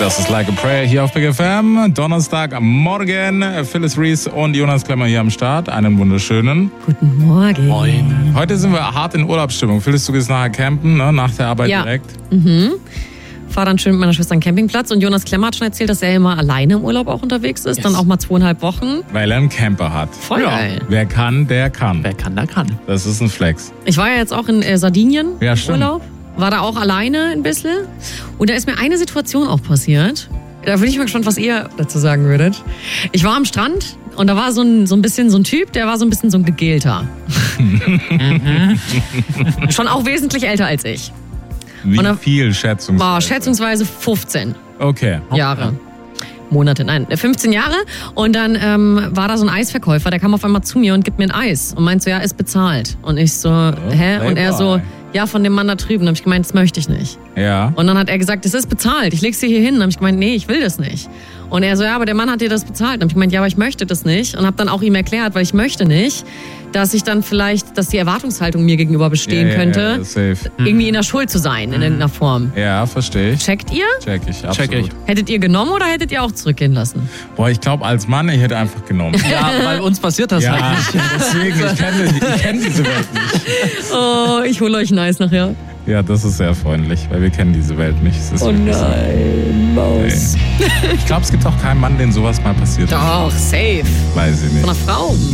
Das ist Like a Prayer hier auf Big FM. Donnerstagmorgen. Phyllis Reese und Jonas Klemmer hier am Start. Einen wunderschönen Guten Morgen. Moin. Heute sind wir hart in Urlaubsstimmung. Phyllis, du gehst nachher campen, ne? Nach der Arbeit direkt. Fahr dann schön mit meiner Schwester an den Campingplatz. Und Jonas Klemmer hat schon erzählt, dass er immer alleine im Urlaub auch unterwegs ist. Dann auch mal 2,5 Wochen. Weil er einen Camper hat. Voll geil. Wer kann, der kann. Wer kann, der kann. Das ist ein Flex. Ich war ja jetzt auch in Sardinien im stimmt. Urlaub. War da auch alleine ein bisschen. Und da ist mir eine Situation auch passiert. Da bin ich mal gespannt, was ihr dazu sagen würdet. Ich war am Strand und da war so ein bisschen so ein Typ, der war so ein bisschen so ein Gegelter. Schon auch wesentlich älter als ich. Wie viel schätzungsweise? War schätzungsweise 15 Okay. Jahre. Monate, nein, 15 Jahre. Und dann war da so ein Eisverkäufer, der kam auf einmal zu mir und gibt mir ein Eis und meint so, ja, ist bezahlt. Und ich so, hä? Und er so, ja, von dem Mann da drüben. Dann habe ich gemeint, das möchte ich nicht. Ja. Und dann hat er gesagt, das ist bezahlt, ich leg's dir hier hin. Dann habe ich gemeint, nee, ich will das nicht. Und er so, ja, aber der Mann hat dir das bezahlt. Dann habe ich gemeint, ja, aber ich möchte das nicht. Und habe dann auch ihm erklärt, weil ich möchte nicht, dass ich dann vielleicht, dass die Erwartungshaltung mir gegenüber bestehen könnte, safe. irgendwie in der Schuld zu sein, in irgendeiner Form. Ja, verstehe ich. Checkt ihr? Check ich, absolut. Check ich. Hättet ihr genommen oder hättet ihr auch zurückgehen lassen? Boah, ich glaube, als Mann, ich hätte einfach genommen. Ja, weil uns passiert das halt Ja, nicht. deswegen, ich kenn diese Welt nicht. Oh, ich hole euch ein Eis nachher. Ja, das ist sehr freundlich, weil wir kennen diese Welt nicht. Es ist wirklich so. Maus. Ich glaube, es gibt auch keinen Mann, den sowas mal passiert ist. Doch, safe. Weiß ich nicht. Von einer Frau.